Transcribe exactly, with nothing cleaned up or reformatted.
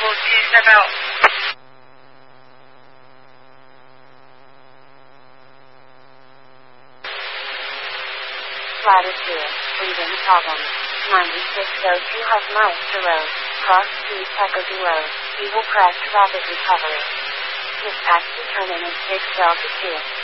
forty-seven. Latitude, breathing problems. ninety-six oh two Hofmeister Road, Cross Street, Eckerty Road, Eagle Crest Rapid Recovery. Dispatch determinant six Delta two.